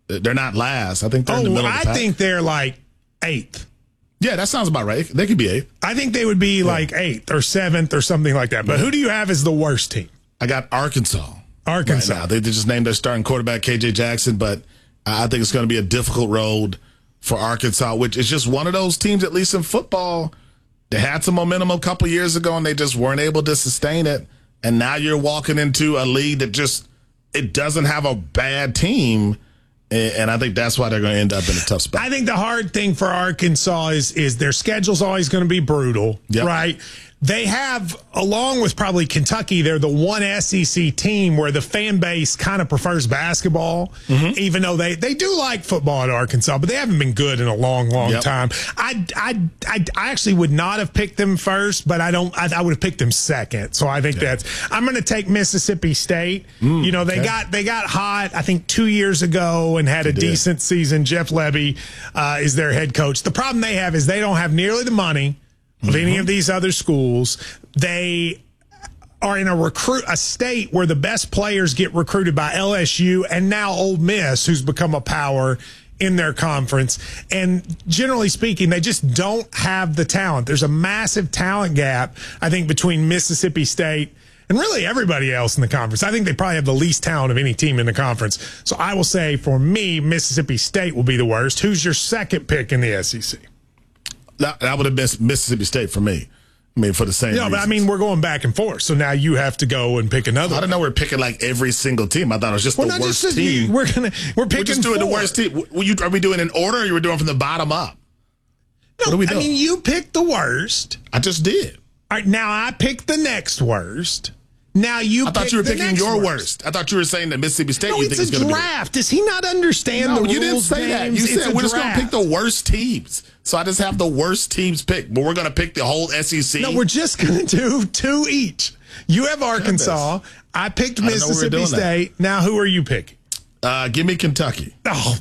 They're not last. I think they're in the middle of the pack. I think they're like 8th. Yeah, that sounds about right. They could be 8th. I think they would be like 8th or 7th or something like that. But who do you have as the worst team? I got Arkansas. Arkansas. Right now. They just named their starting quarterback, KJ Jackson, but I think it's going to be a difficult road for Arkansas, which is just one of those teams, at least in football, they had some momentum a couple years ago and they just weren't able to sustain it. And now you're walking into a league that it doesn't have a bad team. And I think that's why they're going to end up in a tough spot. I think the hard thing for Arkansas is their schedule's always going to be brutal, right? They have, along with probably Kentucky, they're the one SEC team where the fan base kind of prefers basketball, even though they do like football at Arkansas, but they haven't been good in a long time. I actually would not have picked them first, but I would have picked them second. So I think I'm going to take Mississippi State. They got hot, I think 2 years ago and had a decent season. Jeff Lebby is their head coach. The problem they have is they don't have nearly the money of any of these other schools. They are in a state where the best players get recruited by LSU and now Ole Miss, who's become a power in their conference. And generally speaking, they just don't have the talent. There's a massive talent gap, I think, between Mississippi State and really everybody else in the conference. I think they probably have the least talent of any team in the conference. So I will say, for me, Mississippi State will be the worst. Who's your second pick in the SEC? That would have been Mississippi State for me. I mean, for the same reasons. But I mean, we're going back and forth. So now you have to go and pick another. I don't know. We're picking like every single team. I thought it was just the worst team. We're picking. We're just doing the worst team. Are we doing in order, or are we doing from the bottom up? No, what are we doing? I mean, you picked the worst. I just did. All right, now I picked the next worst. Now I thought you were picking your worst. I thought you were saying that Mississippi State. No, it's a draft. Does he not understand the rules? You didn't say that. You said we're just going to pick the worst teams. So I just have the worst teams picked. But we're going to pick the whole SEC. No, we're just going to do 2 each. You have Arkansas. I picked Mississippi State. Now who are you picking? Give me Kentucky. Oh,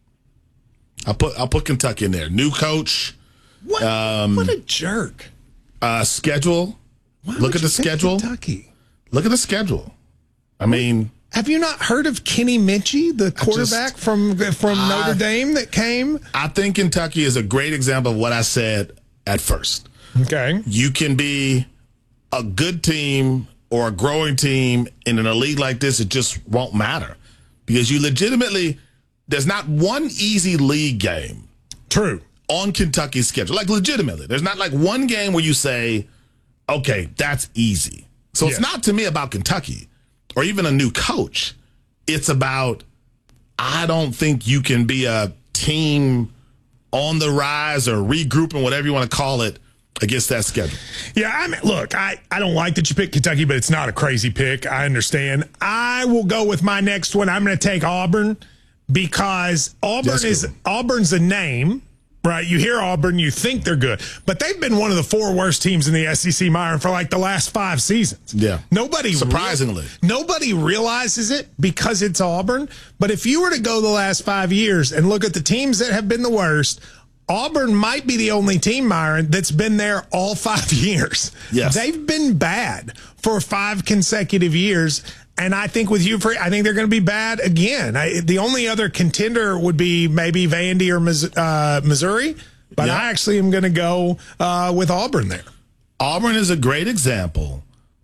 I'll put Kentucky in there. New coach. What a jerk. Schedule. Look at the schedule. Kentucky. Look at the schedule. I mean, have you not heard of Kenny Minchey, the quarterback from Notre Dame that came? I think Kentucky is a great example of what I said at first. Okay. You can be a good team or a growing team in a league like this. It just won't matter because you legitimately, there's not one easy league game. True. On Kentucky's schedule. Like legitimately. There's not like one game where you say, okay, that's easy. So it's not to me about Kentucky or even a new coach. It's about, I don't think you can be a team on the rise or regrouping, whatever you want to call it, against that schedule. Yeah, I mean, look, I don't like that you picked Kentucky, but it's not a crazy pick. I understand. I will go with my next one. I'm going to take Auburn because Auburn's a name. Right, you hear Auburn, you think they're good, but they've been one of the 4 worst teams in the SEC, Myron, for like the last 5 seasons. Yeah, surprisingly, nobody realizes it because it's Auburn. But if you were to go the last 5 years and look at the teams that have been the worst, Auburn might be the only team, Myron, that's been there all 5 years. Yes, they've been bad for 5 consecutive years. And I think with you, I think they're going to be bad again. The only other contender would be maybe Vandy or Missouri, but I actually am going to go with Auburn there. Auburn is a great example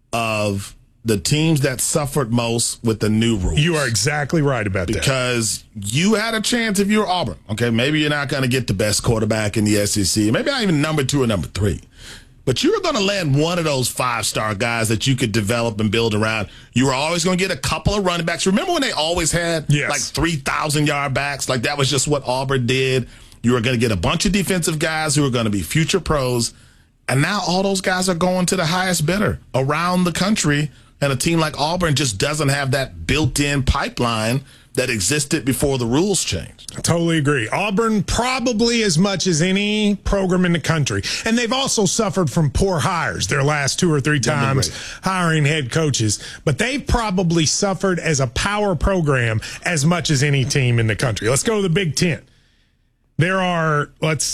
of the teams that suffered most with the new rules. You are exactly right about that. Because you had a chance if you're Auburn. Okay, maybe you're not going to get the best quarterback in the SEC. Maybe not even number 2 or number 3. But you were going to land one of those 5-star guys that you could develop and build around. You were always going to get a couple of running backs. Remember when they always had like 3,000-yard backs? Like that was just what Auburn did. You were going to get a bunch of defensive guys who were going to be future pros. And now all those guys are going to the highest bidder around the country. And a team like Auburn just doesn't have that built-in pipeline that existed before the rules changed. I totally agree. Auburn probably as much as any program in the country. And they've also suffered from poor hires their last 2 or 3 times hiring head coaches. But they've probably suffered as a power program as much as any team in the country. Let's go to the Big Ten. There are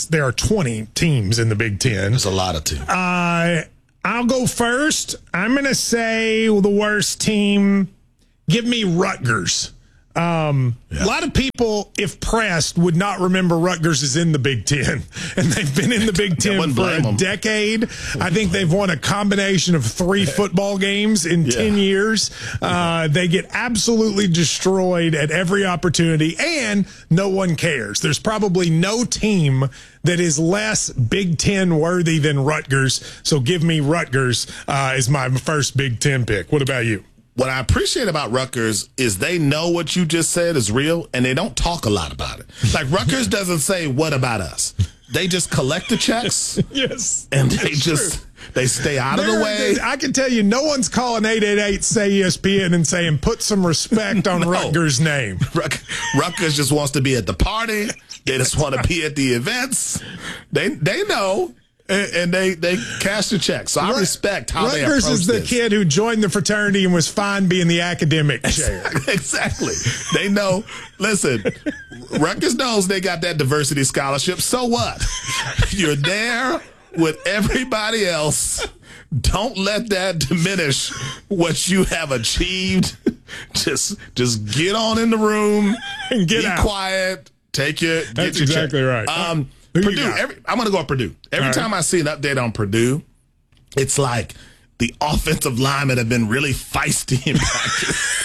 20 teams in the Big Ten. There's a lot of teams. I'll go first. I'm going to say the worst team. Give me Rutgers. A lot of people, if pressed, would not remember Rutgers is in the Big Ten. And they've been in the Big Ten for a decade. I think they've won a combination of 3 football games in 10 years. They get absolutely destroyed at every opportunity, and no one cares. There's probably no team that is less Big Ten worthy than Rutgers. So give me Rutgers as my first Big Ten pick. What about you? What I appreciate about Rutgers is they know what you just said is real, and they don't talk a lot about it. Like, Rutgers doesn't say, what about us? They just collect the checks. Yes. And they stay out of the way. I can tell you, no one's calling 888-SAY-ESPN and saying, put some respect on Rutgers' name. Rutgers just wants to be at the party. They just want to be at the events. They know. And they cash the check. So I respect how they approach this. Rutgers is the kid who joined the fraternity and was fine being the academic chair. Exactly. They know. Listen, Rutgers knows they got that diversity scholarship. So what? You're there with everybody else. Don't let that diminish what you have achieved. Just get on in the room and be quiet. Get your exactly check. Right. Purdue. I'm going to go with Purdue. Every time I see an update on Purdue, it's like the offensive linemen have been really feisty in practice.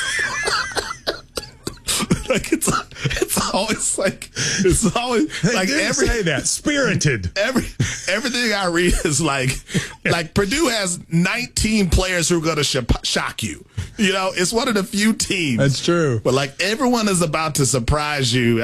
Like it's always like say that spirited. Everything I read is like Purdue has 19 players who are going to shock you. You know, it's one of the few teams. That's true. But like everyone is about to surprise you.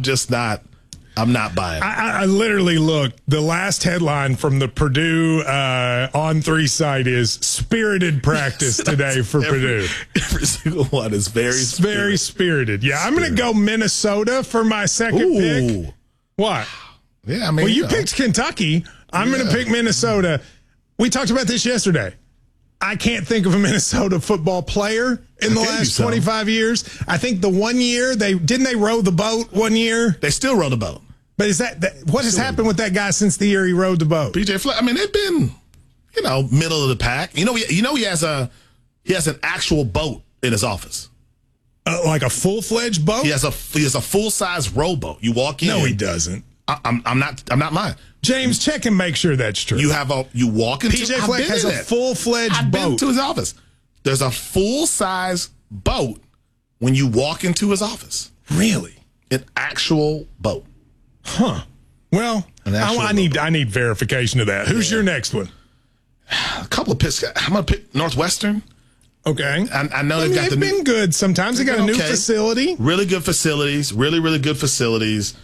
I'm not buying it. I literally looked. The last headline from the Purdue On3 site is spirited practice today for Purdue. Every single one is very spirited. Yeah, I'm going to go Minnesota for my second pick. What? Yeah, I mean. Well, you picked Kentucky. I'm going to pick Minnesota. We talked about this yesterday. I can't think of a Minnesota football player in the last 25 years. I think the 1 year they row the boat 1 year. They still row the boat. But is that what has happened with that guy since the year he rowed the boat? PJ Fleck. I mean, they've been, middle of the pack. He has an actual boat in his office. Like a full-fledged boat? He has a full-size rowboat. You walk in. No, he doesn't. I'm not lying. James, check and make sure that's true. You walk into. PJ Fleck has a full-fledged boat. I've been to his office. There's a full-size boat when you walk into his office. Really? An actual boat. Huh. Well, I need verification of that. Who's your next one? A couple of picks. I'm going to pick Northwestern. Okay. I know they've been good sometimes. They got a new facility. Really good facilities. Really, really good facilities.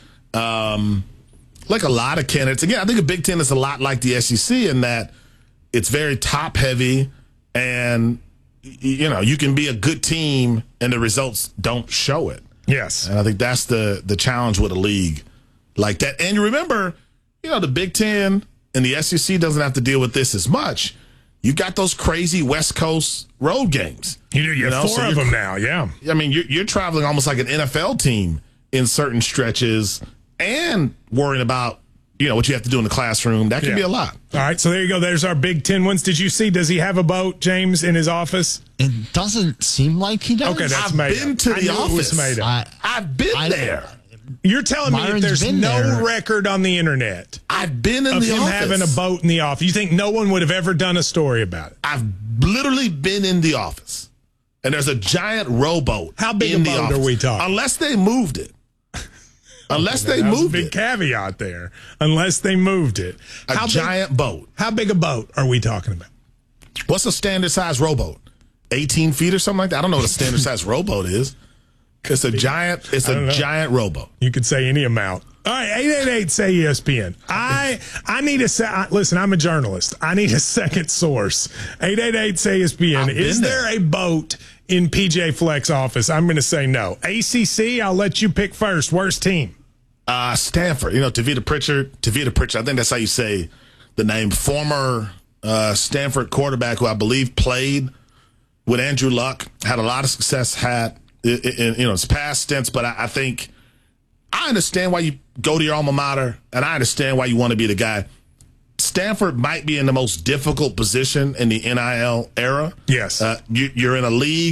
Like a lot of candidates. Again, I think the Big Ten is a lot like the SEC in that it's very top heavy, and you can be a good team and the results don't show it. Yes. And I think that's the challenge with a league like that. And you remember, the Big Ten and the SEC doesn't have to deal with this as much. You got those crazy West Coast road games. You have 4 of them now, yeah. I mean, you're traveling almost like an NFL team in certain stretches and worrying about, what you have to do in the classroom. That can be a lot. All right, so there you go. There's our Big Ten ones. Did you see, does he have a boat, James, in his office? It doesn't seem like he does. Okay, that's I've been to the office. I've been there. You're telling me that there's no record on the internet. I've been in of the him office. Having a boat in the office. You think no one would have ever done a story about it? I've literally been in the office, and there's a giant rowboat. How big a boat are we talking? Unless they moved it. Unless they moved it. Big caveat there. Unless they moved it. A giant boat. How big a boat are we talking about? What's a standard size rowboat? 18 feet or something like that? I don't know what a standard size rowboat is. It's a giant rowboat. You could say any amount. All right, 888-SAY-ESPN. I need listen, I'm a journalist. I need a second source. 888-SAY-ESPN. Is there a boat in PJ Fleck's office? I'm going to say no. ACC, I'll let you pick first. Worst team? Stanford. Tavita Pritchard. I think that's how you say the name. Former Stanford quarterback who I believe played with Andrew Luck. Had a lot of success. In his past stints, but I think I understand why you go to your alma mater, and I understand why you want to be the guy. Stanford might be in the most difficult position in the NIL era. Yes. You're in a league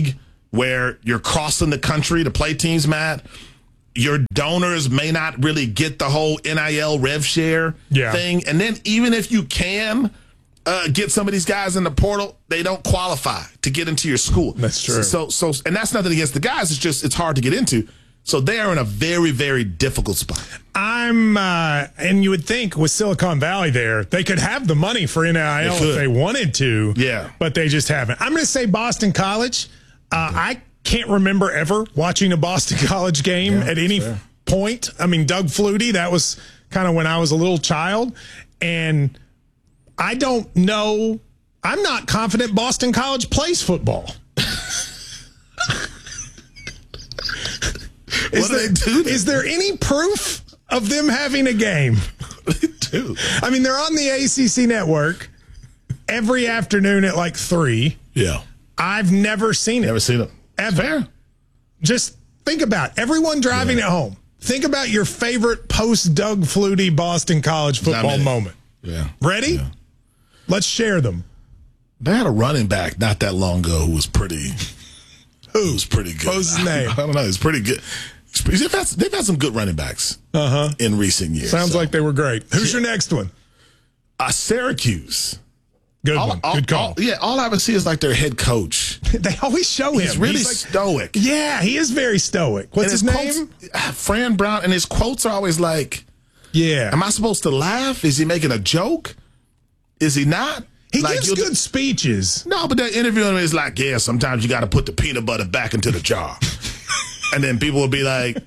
where you're crossing the country to play teams, Matt. Your donors may not really get the whole NIL rev share thing. And then even if you can get some of these guys in the portal, they don't qualify to get into your school. That's true. So, and that's nothing against the guys. It's just, it's hard to get into. So they are in a very, very difficult spot. And you would think with Silicon Valley there, they could have the money for NIL if they wanted to. Yeah. But they just haven't. I'm going to say Boston College. I can't remember ever watching a Boston College game at any point. I mean, Doug Flutie, that was kind of when I was a little child. And I don't know. I'm not confident Boston College plays football. Is there any proof of them having a game? They do. I mean, they're on the ACC network every afternoon at like 3. Yeah. I've never seen it. Never seen it. Ever. Fair. Just think about it. Everyone driving at home. Think about your favorite post-Doug Flutie Boston College football moment. Yeah. Ready? Yeah. Let's share them. They had a running back not that long ago who was pretty good. What was his name? I don't know. He's pretty good. They've had some good running backs in recent years. Sounds like they were great. Who's your next one? Syracuse. Good one. Good call. All I ever see is like their head coach. They always show him. He's really stoic. Yeah, he is very stoic. What's his name? Fran Brown. And his quotes are always like, am I supposed to laugh? Is he making a joke? Is he not? He gives good speeches. No, but that interviewing him is like, sometimes you got to put the peanut butter back into the jar. And then people will be like,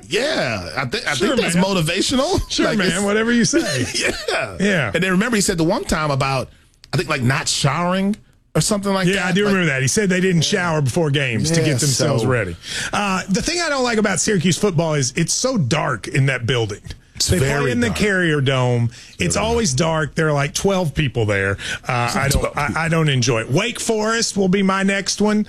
I think that's motivational. Sure, like, man, whatever you say. Yeah. And then remember he said the one time about, I think, like not showering or something like that. Yeah, I do remember that. He said they didn't shower before games to get themselves ready. The thing I don't like about Syracuse football is it's so dark in that building. They play in the Carrier Dome. It's always dark. There are like 12 people there. I don't enjoy it. Wake Forest will be my next one.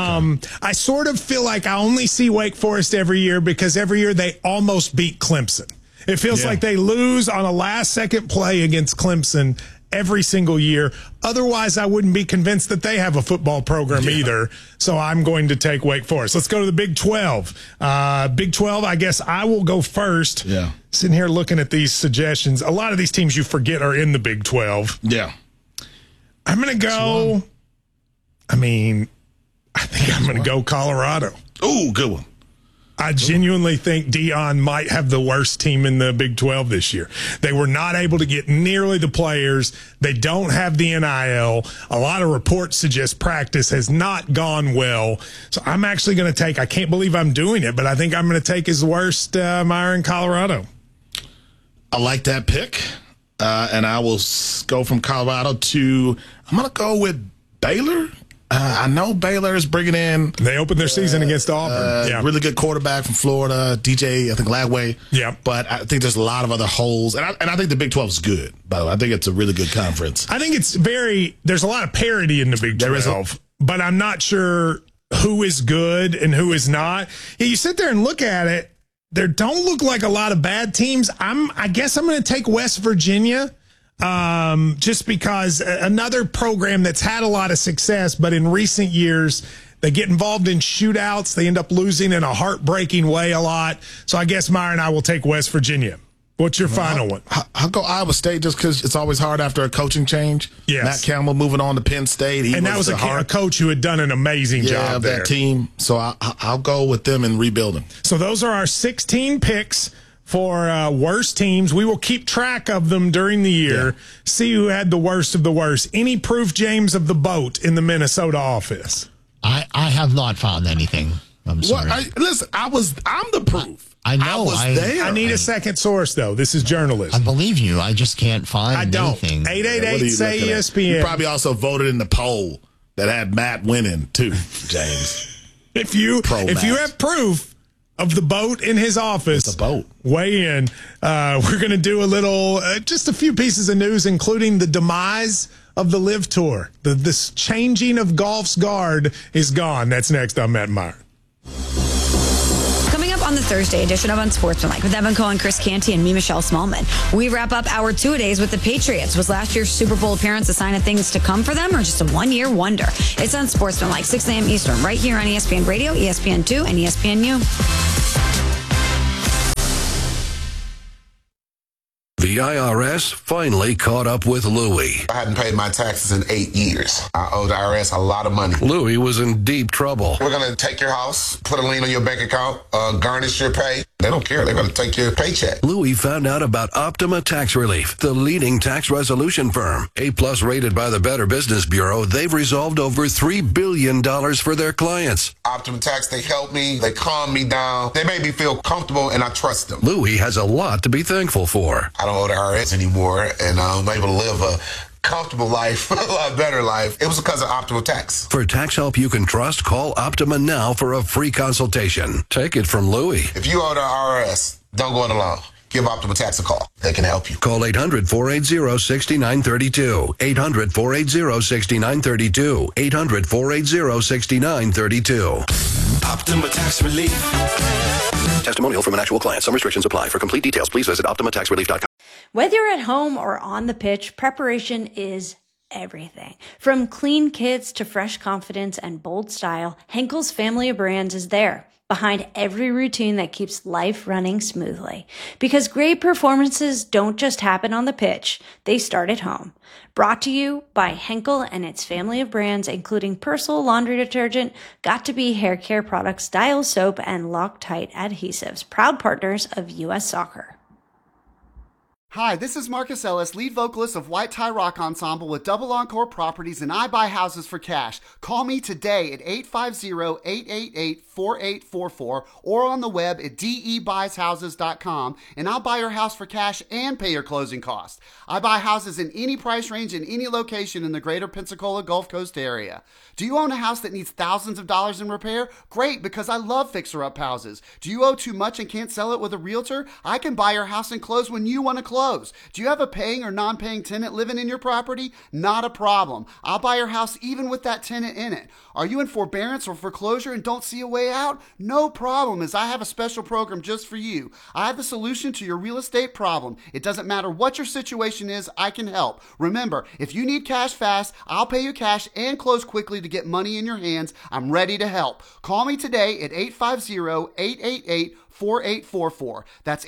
I sort of feel like I only see Wake Forest every year because every year they almost beat Clemson. It feels like they lose on a last-second play against Clemson every single year. Otherwise, I wouldn't be convinced that they have a football program either. So I'm going to take Wake Forest. Let's go to the Big 12. Big 12, I guess I will go first. Yeah. Sitting here looking at these suggestions. A lot of these teams you forget are in the Big 12. Yeah. I'm going to go, I think I'm going to go Colorado. Ooh, good one. I genuinely think Deion might have the worst team in the Big 12 this year. They were not able to get nearly the players. They don't have the NIL. A lot of reports suggest practice has not gone well. So I'm actually going to take, I can't believe I'm doing it, but I think I'm going to take his worst Meyer in Colorado. I like that pick. And I will go from Colorado to, I'm going to go with Baylor. I know Baylor is bringing in. They opened their season against Auburn. Really good quarterback from Florida, DJ, I think Lagway. Yeah. But I think there's a lot of other holes. And I think the Big 12 is good, by the way. I think it's a really good conference. I think there's a lot of parity in the Big 12, but I'm not sure who is good and who is not. You sit there and look at it, there don't look like a lot of bad teams. I guess I'm going to take West Virginia. Just because another program that's had a lot of success, but in recent years, they get involved in shootouts. They end up losing in a heartbreaking way a lot. So I guess Meyer and I will take West Virginia. What's your final one? I'll go Iowa State just because it's always hard after a coaching change. Yes. Matt Campbell moving on to Penn State. And that was a coach who had done an amazing job there. That team. So I'll go with them in rebuilding. So those are our 16 picks for worst teams. We will keep track of them during the year, see who had the worst of the worst. Any proof, James, of the boat in the Minnesota office? I have not found anything. I'm sorry. Listen, I'm the proof. I know. I was there. I need a second source, though. This is journalism. I believe you. I just can't find anything. 888-SAY-ESPN. You probably also voted in the poll that had Matt winning, too, James. If you have proof of the boat in his office, it's a boat. Weigh in. We're going to do a little, just a few pieces of news, including the demise of the Live Tour. This changing of golf's guard is gone. That's next on Matt Meyer. Coming up on the Thursday edition of Unsportsmanlike with Evan Cohen, Chris Canty, and me, Michelle Smallman. We wrap up our two-a-days with the Patriots. Was last year's Super Bowl appearance a sign of things to come for them or just a one-year wonder? It's Unsportsmanlike, 6 a.m. Eastern, right here on ESPN Radio, ESPN2, and ESPNU. The IRS finally caught up with Louie. I hadn't paid my taxes in 8 years. I owe the IRS a lot of money. Louie was in deep trouble. We're going to take your house, put a lien on your bank account, garnish your pay. They don't care. They're going to take your paycheck. Louie found out about Optima Tax Relief, the leading tax resolution firm. A-plus rated by the Better Business Bureau, they've resolved over $3 billion for their clients. Optima Tax, they help me. They calm me down. They make me feel comfortable, and I trust them. Louie has a lot to be thankful for. I don't owe the IRS anymore, and I'm able to live a comfortable life, a lot better life. It was because of Optima Tax. For tax help you can trust, call Optima now for a free consultation. Take it from Louie. If you owe the IRS, don't go it alone. Give Optima Tax a call. They can help you. Call 800-480-6932. 800-480-6932. 800-480-6932. Optima Tax Relief. Testimonial from an actual client. Some restrictions apply. For complete details, please visit OptimaTaxRelief.com. Whether you're at home or on the pitch, preparation is everything. From clean kits to fresh confidence and bold style, Henkel's family of brands is there, behind every routine that keeps life running smoothly. Because great performances don't just happen on the pitch, they start at home. Brought to you by Henkel and its family of brands, including Persil laundry detergent, Got2b hair care products, Dial soap, and Loctite adhesives, proud partners of U.S. Soccer. Hi, this is Marcus Ellis, lead vocalist of White Tie Rock Ensemble with Double Encore Properties, and I buy houses for cash. Call me today at 850-888-4844 or on the web at debuysHouses.com, and I'll buy your house for cash and pay your closing costs. I buy houses in any price range in any location in the greater Pensacola Gulf Coast area. Do you own a house that needs thousands of dollars in repair? Great, because I love fixer-up houses. Do you owe too much and can't sell it with a realtor? I can buy your house and close when you want to close. Do you have a paying or non-paying tenant living in your property? Not a problem. I'll buy your house even with that tenant in it. Are you in forbearance or foreclosure and don't see a way out? No problem, as I have a special program just for you. I have the solution to your real estate problem. It doesn't matter what your situation is, I can help. Remember, if you need cash fast, I'll pay you cash and close quickly to get money in your hands. I'm ready to help. Call me today at 850-888-4844. That's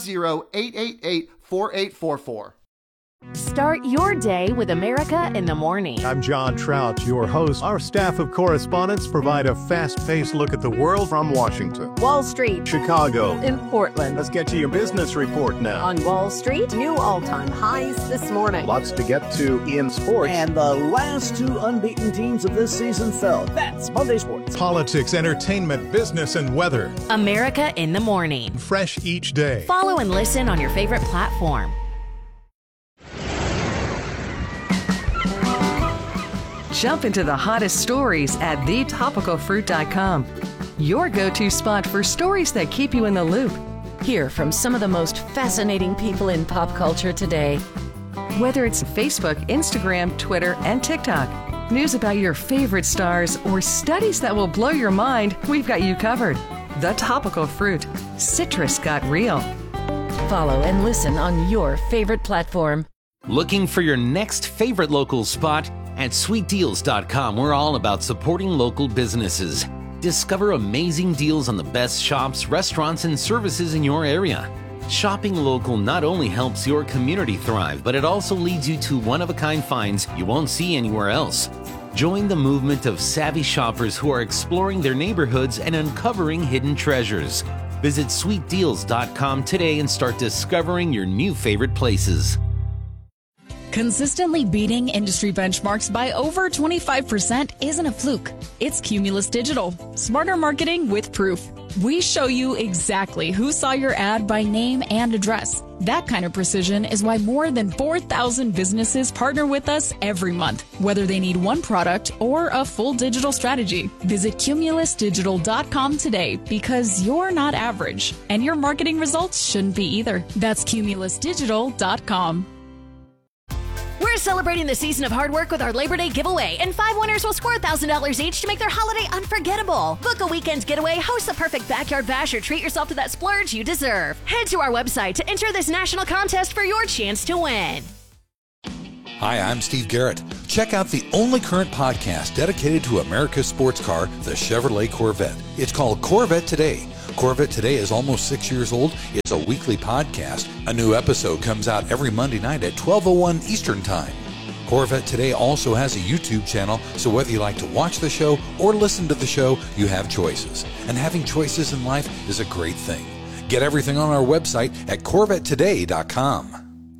850-888-4844. Start your day with America in the Morning. I'm John Trout, your host. Our staff of correspondents provide a fast-paced look at the world from Washington, Wall Street, Chicago, and Portland. Let's get to your business report now. On Wall Street, new all-time highs this morning. Lots to get to in sports. And the last two unbeaten teams of this season fell. That's Monday Sports. Politics, entertainment, business, and weather. America in the Morning. Fresh each day. Follow and listen on your favorite platform. Jump into the hottest stories at thetopicalfruit.com. Your go-to spot for stories that keep you in the loop. Hear from some of the most fascinating people in pop culture today. Whether it's Facebook, Instagram, Twitter, and TikTok, news about your favorite stars, or studies that will blow your mind, we've got you covered. The Topical Fruit. Citrus got real. Follow and listen on your favorite platform. Looking for your next favorite local spot? At sweetdeals.com, we're all about supporting local businesses. Discover amazing deals on the best shops, restaurants, and services in your area. Shopping local not only helps your community thrive, but it also leads you to one-of-a-kind finds you won't see anywhere else. Join the movement of savvy shoppers who are exploring their neighborhoods and uncovering hidden treasures. Visit sweetdeals.com today and start discovering your new favorite places. Consistently beating industry benchmarks by over 25% isn't a fluke. It's Cumulus Digital. Smarter marketing with proof. We show you exactly who saw your ad by name and address. That kind of precision is why more than 4,000 businesses partner with us every month, whether they need one product or a full digital strategy. Visit cumulusdigital.com today, because you're not average, and your marketing results shouldn't be either. That's cumulusdigital.com. We're celebrating the season of hard work with our Labor Day giveaway, and 5 winners will score $1,000 each to make their holiday unforgettable. Book a weekend getaway, host the perfect backyard bash, or treat yourself to that splurge you deserve. Head to our website to enter this national contest for your chance to win. Hi, I'm Steve Garrett. Check out the only current podcast dedicated to America's sports car, the Chevrolet Corvette. It's called Corvette Today. Corvette Today is almost 6 years old. It's a weekly podcast. A new episode comes out every Monday night at 12:01 Eastern Time. Corvette Today also has a YouTube channel, so whether you like to watch the show or listen to the show, you have choices. And having choices in life is a great thing. Get everything on our website at CorvetteToday.com.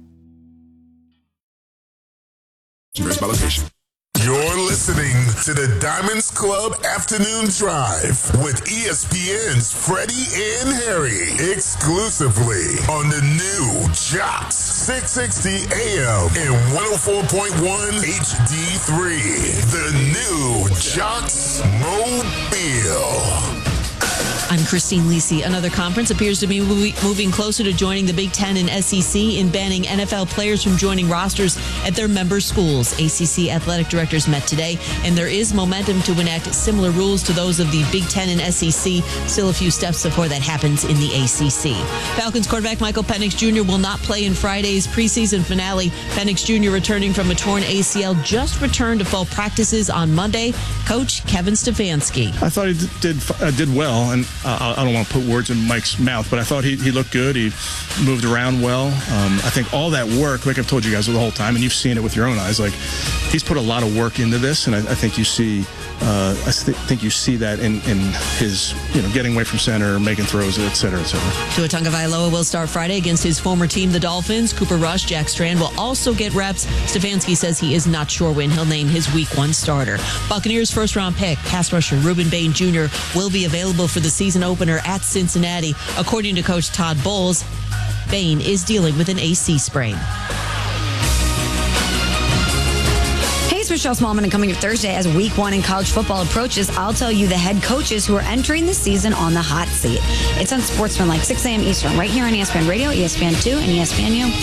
By location. You're listening to the Diamonds Club Afternoon Drive with ESPN's Freddie and Harry, exclusively on the new JOX 660 AM and 104.1 HD3. The new JOX Mobile. I'm Christine Lisi. Another conference appears to be moving closer to joining the Big Ten and SEC in banning NFL players from joining rosters at their member schools. ACC athletic directors met today, and there is momentum to enact similar rules to those of the Big Ten and SEC. Still a few steps before that happens in the ACC. Falcons quarterback Michael Penix Jr. will not play in Friday's preseason finale. Penix Jr. returning from a torn ACL just returned to full practices on Monday. Coach Kevin Stefanski. I thought he did well, and I don't want to put words in Mike's mouth, but I thought he looked good. He moved around well. I think all that work, like I've told you guys the whole time, and you've seen it with your own eyes, like he's put a lot of work into this, and I think you see that in his getting away from center, making throws, et cetera, et cetera. Tua Tagovailoa will start Friday against his former team, the Dolphins. Cooper Rush, Jack Strand will also get reps. Stefanski says he is not sure when he'll name his Week 1 starter. Buccaneers first-round pick, pass rusher Ruben Bain Jr. will be available for the season opener at Cincinnati. According to Coach Todd Bowles, Bain is dealing with an AC sprain. Michelle Smallman, and coming up Thursday as Week 1 in college football approaches, I'll tell you the head coaches who are entering the season on the hot seat. It's on Sportsmanlike, 6 a.m. Eastern, right here on ESPN Radio, ESPN2, and ESPNU.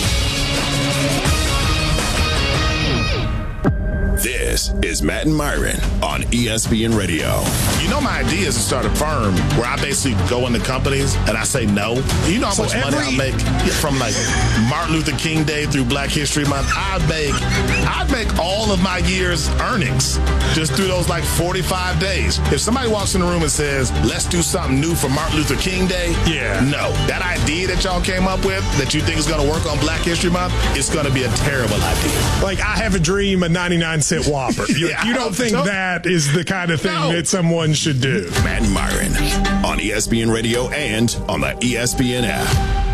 This is Matt and Myron on ESPN Radio. You know, my idea is to start a firm where I basically go into companies and I say no. You know how much money I make from like Martin Luther King Day through Black History Month? I'd make all of my year's earnings just through those like 45 days. If somebody walks in the room and says, let's do something new for Martin Luther King Day, no. That idea that y'all came up with that you think is going to work on Black History Month, it's going to be a terrible idea. Like, I have a dream, a 99-cent Whopper. You don't think that is the kind of thing that someone should do. Matt and Myron on ESPN Radio and on the ESPN app.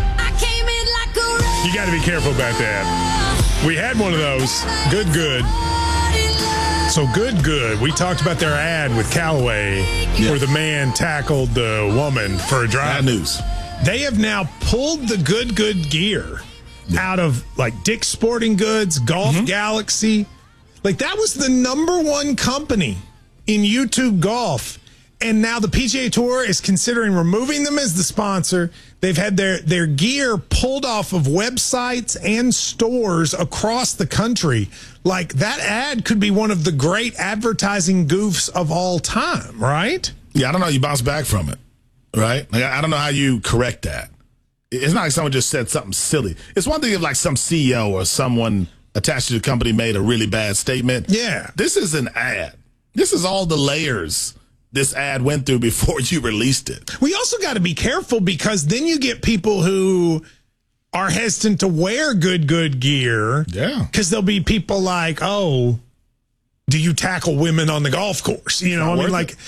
You got to be careful about that. We had one of those. Good. So good. We talked about their ad with Callaway where the man tackled the woman for a drive. Bad news. They have now pulled the good gear out of like Dick's Sporting Goods, Golf Galaxy. Like, that was the #1 company in YouTube golf. And now the PGA Tour is considering removing them as the sponsor. They've had their gear pulled off of websites and stores across the country. Like, that ad could be one of the great advertising goofs of all time, right? Yeah, I don't know how you bounce back from it, right? Like, I don't know how you correct that. It's not like someone just said something silly. It's one thing if, like, some CEO or someone attached to the company made a really bad statement. Yeah. This is an ad. This is all the layers this ad went through before you released it. We also got to be careful because then you get people who are hesitant to wear good gear. Yeah. Because there'll be people like, oh, do you tackle women on the golf course? You know, I mean, like,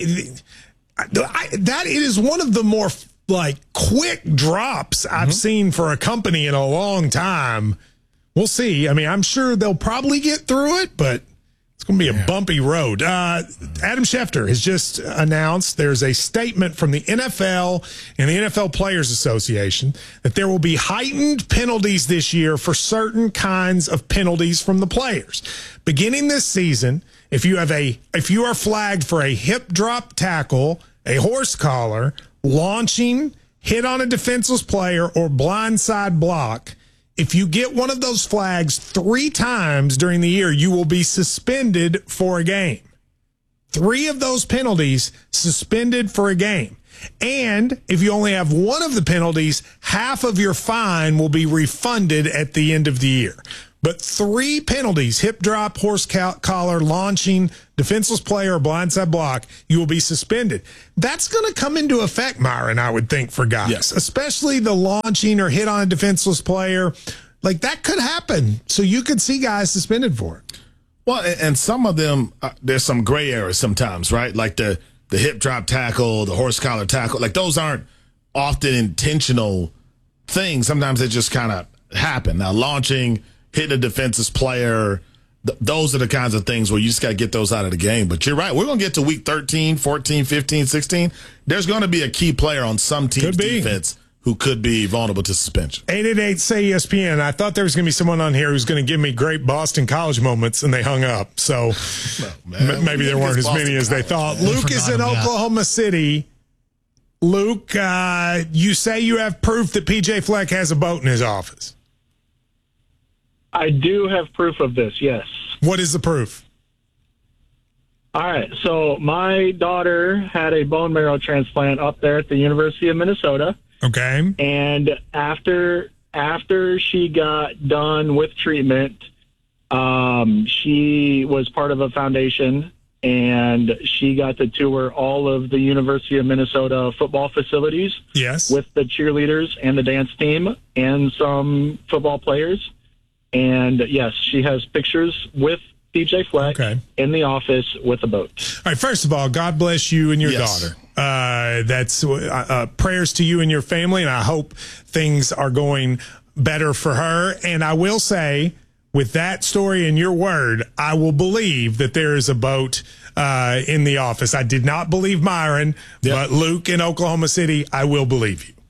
that is one of the more, like, quick drops I've seen for a company in a long time. We'll see. I mean, I'm sure they'll probably get through it, but it's going to be a bumpy road. Adam Schefter has just announced there's a statement from the NFL and the NFL Players Association that there will be heightened penalties this year for certain kinds of penalties from the players. Beginning this season, if you are flagged for a hip drop tackle, a horse collar, launching, hit on a defenseless player, or blindside block, if you get one of those flags 3 times during the year, you will be suspended for a game. 3 of those penalties suspended for a game. And if you only have one of the penalties, half of your fine will be refunded at the end of the year. But 3 penalties, hip drop, horse collar, launching, defenseless player, or blindside block, you will be suspended. That's going to come into effect, Myron, I would think, for guys. Yes. Especially the launching or hit on a defenseless player. Like, that could happen. So you could see guys suspended for it. Well, and some of them, there's some gray areas sometimes, right? Like the hip drop tackle, the horse collar tackle. Like, those aren't often intentional things. Sometimes they just kind of happen. Now, launching, hitting a defensive player, those are the kinds of things where you just got to get those out of the game. But you're right. We're going to get to week 13, 14, 15, 16. There's going to be a key player on some team's defense who could be vulnerable to suspension. 888-SAY-ESPN. I thought there was going to be someone on here who's going to give me great Boston College moments, and they hung up. So maybe there weren't as many as they thought. Luke is in Oklahoma City. Luke, you say you have proof that PJ Fleck has a boat in his office. I do have proof of this, yes. What is the proof? All right, so my daughter had a bone marrow transplant up there at the University of Minnesota. Okay. And after she got done with treatment, she was part of a foundation, and she got to tour all of the University of Minnesota football facilities. Yes. With the cheerleaders and the dance team and some football players. And, yes, she has pictures with PJ Fleck in the office with a boat. All right, first of all, God bless you and your daughter. That's prayers to you and your family, and I hope things are going better for her. And I will say, with that story and your word, I will believe that there is a boat in the office. I did not believe Myron, but Luke in Oklahoma City, I will believe you.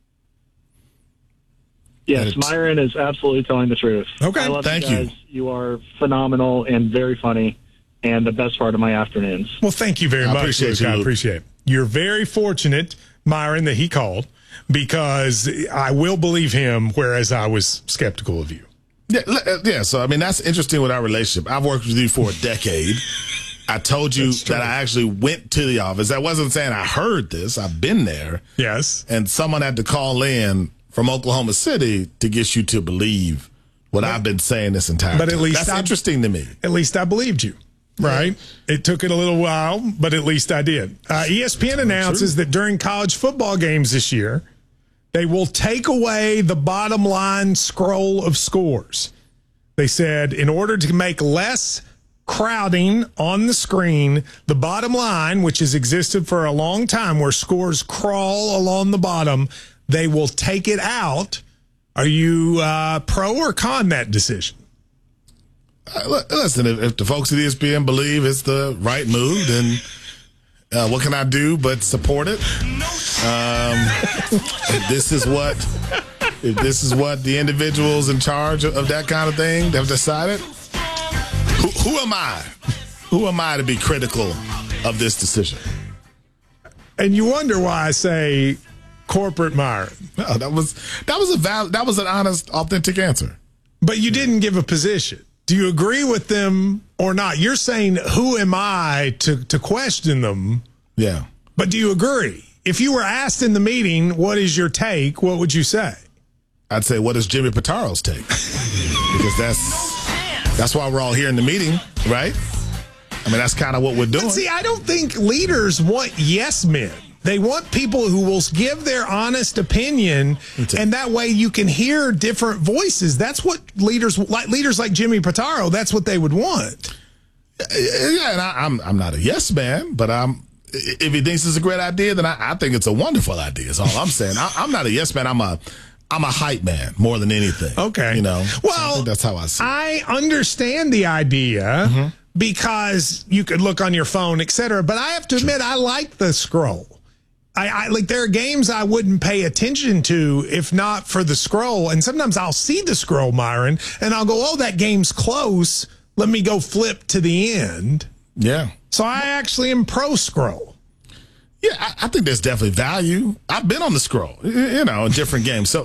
Yes, Myron is absolutely telling the truth. Okay, I love thank you guys. You are phenomenal and very funny, and the best part of my afternoons. Well, thank you very much, Luke. I appreciate it. You're very fortunate, Myron, that he called, because I will believe him, whereas I was skeptical of you. Yeah. So, I mean, that's interesting with our relationship. I've worked with you for a decade. I told you that I actually went to the office. I wasn't saying I heard this. I've been there. Yes. And someone had to call in from Oklahoma City to get you to believe what I've been saying this entire time. But at least that's interesting to me. At least I believed you, right? Yeah. It took it a little while, but at least I did. ESPN announces that during college football games this year, they will take away the bottom line scroll of scores. They said in order to make less crowding on the screen, the bottom line, which has existed for a long time, where scores crawl along the bottom, they will take it out. Are you pro or con that decision? Listen, if the folks at ESPN believe it's the right move, then what can I do but support it? If this is what the individuals in charge of that kind of thing have decided, who am I? Who am I to be critical of this decision? And you wonder why I say corporate Myron. No, that was an honest, authentic answer. But you didn't give a position. Do you agree with them or not? You're saying, who am I to question them? Yeah. But do you agree? If you were asked in the meeting, what is your take, what would you say? I'd say, what is Jimmy Pitaro's take? Because that's why we're all here in the meeting, right? I mean, that's kind of what we're doing. But see, I don't think leaders want yes men. They want people who will give their honest opinion, and that way you can hear different voices. That's what leaders like Jimmy Pitaro, that's what they would want. Yeah, and I'm not a yes man, but if he thinks it's a great idea, then I think it's a wonderful idea. That's all I'm saying. I'm not a yes man. I'm a hype man more than anything. Okay. You know? Well, I think that's how I see it. I understand the idea because you could look on your phone, etc. But I have to admit, I like the scroll. I like, there are games I wouldn't pay attention to if not for the scroll. And sometimes I'll see the scroll, Myron, and I'll go, oh, that game's close. Let me go flip to the end. Yeah. So I actually am pro scroll. Yeah, I think there's definitely value. I've been on the scroll, in different games. So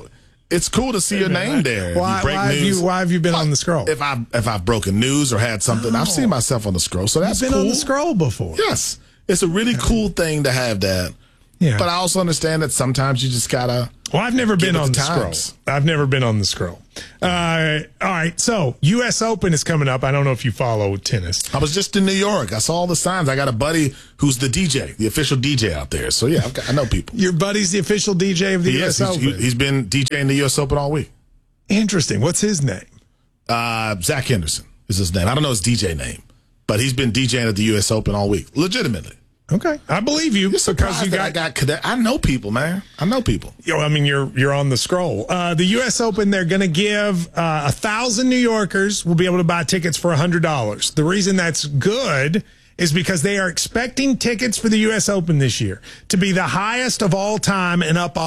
it's cool to see your name there. Why have you been on the scroll? If I've broken news or had something, I've seen myself on the scroll. So that's You've been cool. on the scroll before. Yes. It's a really cool thing to have that. Yeah. But I also understand that sometimes you just gotta. Well, I've never been on the scroll. I've never been on the scroll. All right. So, U.S. Open is coming up. I don't know if you follow tennis. I was just in New York. I saw all the signs. I got a buddy who's the DJ, the official DJ out there. So, yeah, I know people. Your buddy's the official DJ of the U.S. Open? He's been DJing the U.S. Open all week. Interesting. What's his name? Zach Henderson is his name. I don't know his DJ name, but he's been DJing at the U.S. Open all week, legitimately. Okay, I believe you because you got. I know people, man. I know people. I mean, you're on the scroll. The U.S. Open, they're going to give 1,000 New Yorkers will be able to buy tickets for $100. The reason that's good is because they are expecting tickets for the U.S. Open this year to be the highest of all time and up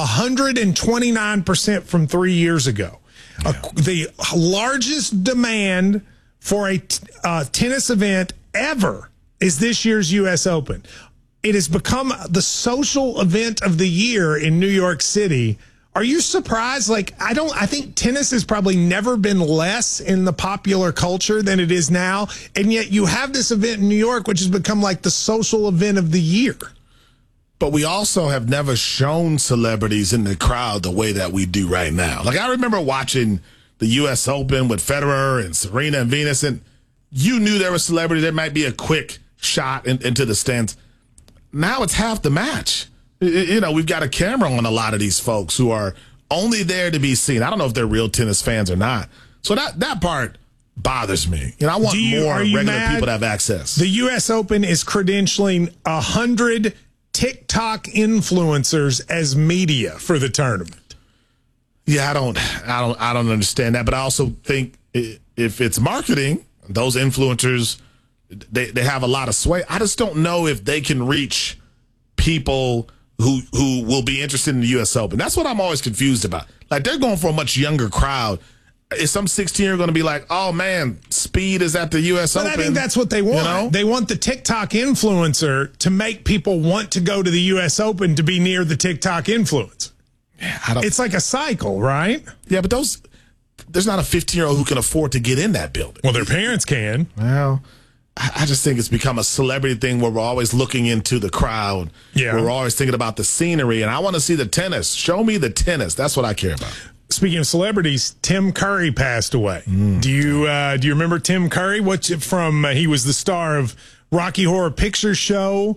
129% from 3 years ago. Yeah. The largest demand for a tennis event ever is this year's U.S. Open. It has become the social event of the year in New York City. Are you surprised? I think tennis has probably never been less in the popular culture than it is now. And yet you have this event in New York, which has become like the social event of the year. But we also have never shown celebrities in the crowd the way that we do right now. Like, I remember watching the U.S. Open with Federer and Serena and Venus, and you knew there were celebrities. There might be a quick shot into the stands. Now it's half the match. We've got a camera on a lot of these folks who are only there to be seen. I don't know if they're real tennis fans or not. So that part bothers me. I want more regular people to have access. The U.S. Open is credentialing 100 TikTok influencers as media for the tournament. Yeah, I don't understand that. But I also think if it's marketing, those influencers, they have a lot of sway. I just don't know if they can reach people who will be interested in the U.S. Open. That's what I'm always confused about. Like, they're going for a much younger crowd. Is some 16-year going to be like, oh, man, speed is at the U.S. Open? But I think that's what they want. They want the TikTok influencer to make people want to go to the U.S. Open to be near the TikTok influencer. Yeah, it's like a cycle, right? Yeah, but there's not a 15-year-old who can afford to get in that building. Well, their parents can. Well, I just think it's become a celebrity thing where we're always looking into the crowd. Yeah. We're always thinking about the scenery, and I want to see the tennis. Show me the tennis. That's what I care about. Speaking of celebrities, Tim Curry passed away. Do you remember Tim Curry? He was the star of Rocky Horror Picture Show,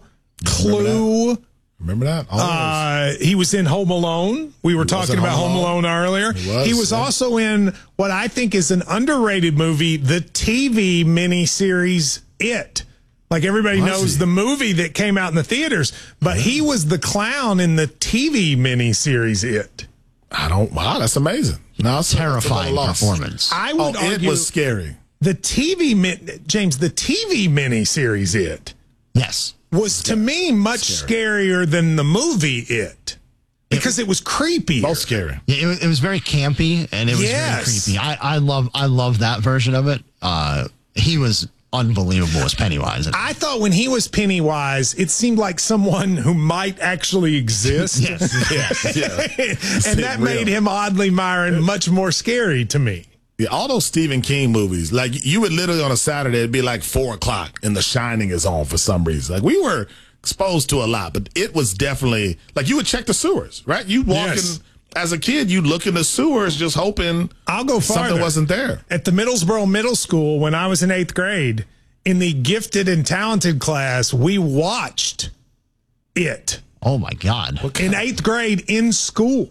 Clue. Remember that? He was in Home Alone. We were talking about Home Alone earlier. He was also in what I think is an underrated movie, the TV miniseries It. Like, everybody knows the movie that came out in the theaters, but he was the clown in the TV miniseries It. Wow, that's amazing. No, terrifying performance. I would argue it was scary. The TV miniseries It. Yes. Was to me much scarier than the movie It, because it was creepy. Both scary. Yeah, it was very campy, and it was very creepy. I love that version of it. He was unbelievable as Pennywise. I thought when he was Pennywise, it seemed like someone who might actually exist. Yes. And that made him oddly, Myron, much more scary to me. Yeah, all those Stephen King movies, like, you would literally on a Saturday, it'd be like 4:00 and The Shining is on for some reason. Like, we were exposed to a lot, but it was definitely, like, you would check the sewers, right? You'd walk in, as a kid, you'd look in the sewers just hoping I'll go farther. Something wasn't there. At the Middlesboro Middle School, when I was in 8th grade, in the gifted and talented class, we watched It. Oh, my God. In 8th grade in school.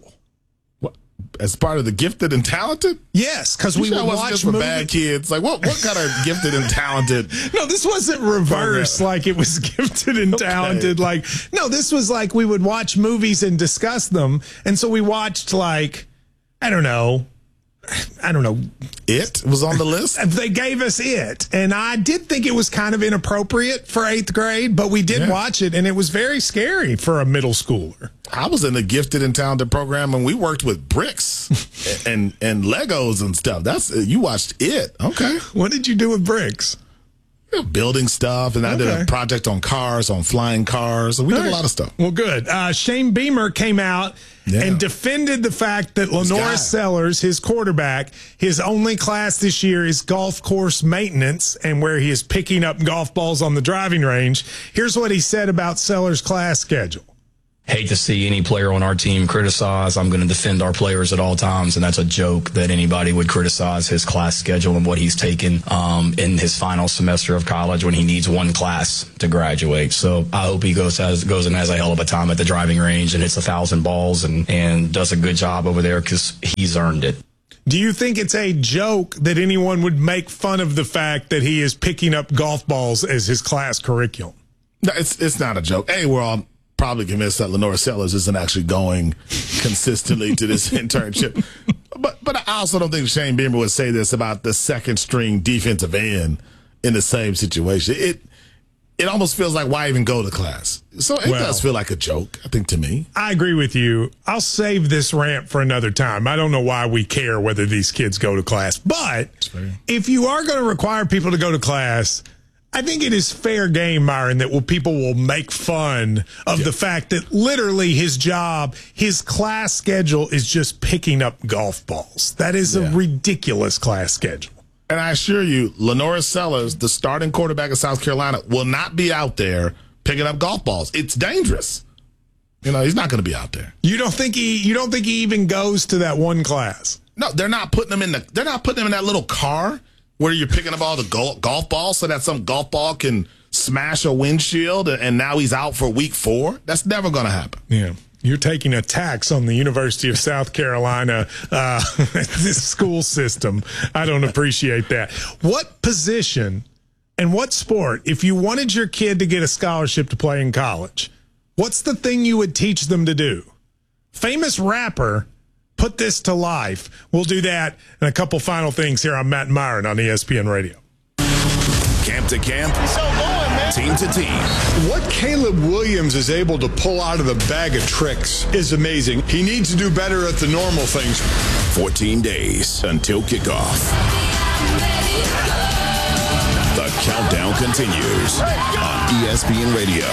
As part of the gifted and talented? Yes, because we would watch just for bad kids. Like, what kind of gifted and talented? No, this wasn't reverse like it was gifted and talented. Like, no, this was like we would watch movies and discuss them. And so we watched, like, I don't know. It was on the list? They gave us It. And I did think it was kind of inappropriate for 8th grade, but we did watch it, and it was very scary for a middle schooler. I was in the gifted and talented program, and we worked with bricks and Legos and stuff. You watched It. Okay. What did you do with bricks? building stuff, and I did a project on cars, on flying cars. So we did a lot of stuff. Well, good. Shane Beamer came out and defended the fact that Lenora Sellers, his quarterback, his only class this year is golf course maintenance, and where he is picking up golf balls on the driving range. Here's what he said about Sellers' class schedule. Hate to see any player on our team criticized. I'm going to defend our players at all times, and that's a joke that anybody would criticize his class schedule and what he's taken in his final semester of college when he needs one class to graduate. So I hope he goes and has a hell of a time at the driving range and hits 1,000 balls and does a good job over there because he's earned it. Do you think it's a joke that anyone would make fun of the fact that he is picking up golf balls as his class curriculum? No, it's not a joke. Hey, we're all probably convinced that Lenora Sellers isn't actually going consistently to this internship. But I also don't think Shane Beamer would say this about the second string defensive end in the same situation. It almost feels like, why even go to class? So it does feel like a joke, I think, to me. I agree with you. I'll save this rant for another time. I don't know why we care whether these kids go to class. But if you are going to require people to go to class, I think it is fair game, Myron, that people will make fun of the fact that literally his job, his class schedule is just picking up golf balls. That is a ridiculous class schedule. And I assure you, Lenora Sellers, the starting quarterback of South Carolina, will not be out there picking up golf balls. It's dangerous. He's not going to be out there. You don't think he even goes to that one class? No, they're not putting him in that little car where you're picking up all the golf balls so that some golf ball can smash a windshield and now he's out for week 4. That's never going to happen. Yeah. You're taking a tax on the University of South Carolina, this school system. I don't appreciate that. What position and what sport, if you wanted your kid to get a scholarship to play in college, what's the thing you would teach them to do? Famous rapper put this to life. We'll do that and a couple final things here on Matt and Myron on ESPN Radio. Camp to camp, team to team. What Caleb Williams is able to pull out of the bag of tricks is amazing. He needs to do better at the normal things. 14 days until kickoff. The countdown continues on ESPN Radio.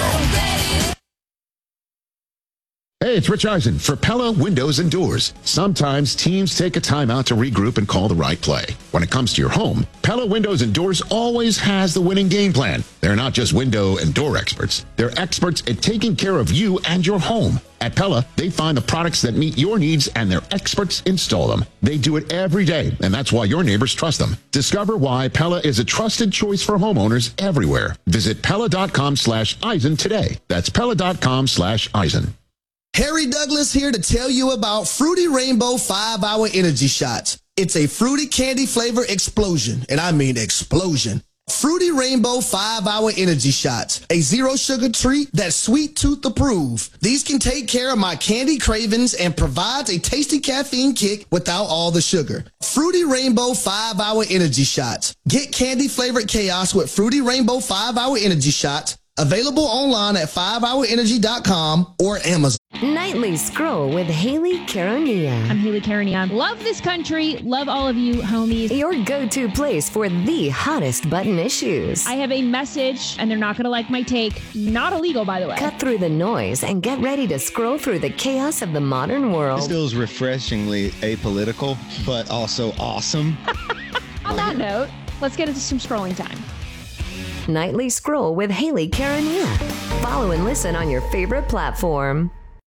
Hey, it's Rich Eisen for Pella Windows and Doors. Sometimes teams take a timeout to regroup and call the right play. When it comes to your home, Pella Windows and Doors always has the winning game plan. They're not just window and door experts. They're experts at taking care of you and your home. At Pella, they find the products that meet your needs and their experts install them. They do it every day, and that's why your neighbors trust them. Discover why Pella is a trusted choice for homeowners everywhere. Visit Pella.com/Eisen today. That's Pella.com/Eisen. Harry Douglas here to tell you about Fruity Rainbow 5-Hour Energy Shots. It's a fruity candy flavor explosion, and I mean explosion. Fruity Rainbow 5-Hour Energy Shots, a zero sugar treat that's sweet tooth approved. These can take care of my candy cravings and provides a tasty caffeine kick without all the sugar. Fruity Rainbow 5-Hour Energy Shots. Get candy flavored chaos with Fruity Rainbow 5-Hour Energy Shots. Available online at 5hourenergy.com or Amazon. Nightly Scroll with Haley Caronia. I'm Haley Caronia. Love this country. Love all of you, homies. Your go-to place for the hottest button issues. I have a message, and they're not going to like my take. Not illegal, by the way. Cut through the noise and get ready to scroll through the chaos of the modern world. This feels refreshingly apolitical, but also awesome. On that note, let's get into some scrolling time. Nightly Scroll with Haley Caronia. Follow and listen on your favorite platform.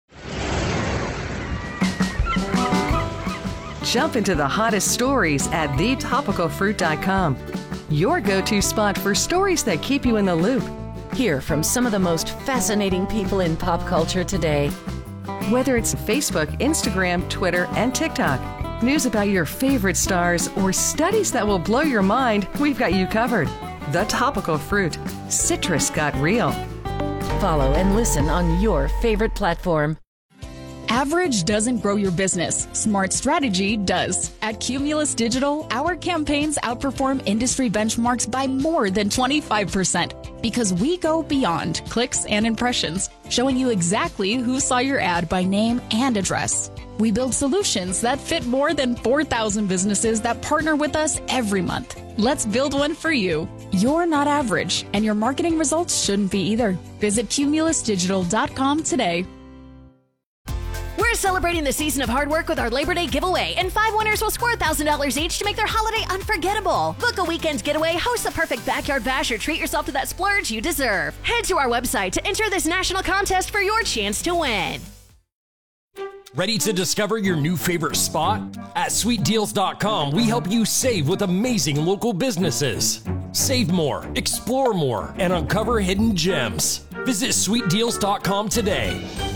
Jump into the hottest stories at thetopicalfruit.com. Your go-to spot for stories that keep you in the loop. Hear from some of the most fascinating people in pop culture today. Whether it's Facebook, Instagram, Twitter, and TikTok, news about your favorite stars, or studies that will blow your mind, we've got you covered. The Topical Fruit. Citrus got real. Follow and listen on your favorite platform. Average doesn't grow your business. Smart strategy does. At Cumulus Digital, our campaigns outperform industry benchmarks by more than 25% because we go beyond clicks and impressions, showing you exactly who saw your ad by name and address. We build solutions that fit more than 4,000 businesses that partner with us every month. Let's build one for you. You're not average, and your marketing results shouldn't be either. Visit cumulusdigital.com today. We're celebrating the season of hard work with our Labor Day giveaway, and 5 winners will score $1,000 each to make their holiday unforgettable. Book a weekend getaway, host the perfect backyard bash, or treat yourself to that splurge you deserve. Head to our website to enter this national contest for your chance to win. Ready to discover your new favorite spot? At sweetdeals.com, we help you save with amazing local businesses. Save more, explore more, and uncover hidden gems. Visit sweetdeals.com today.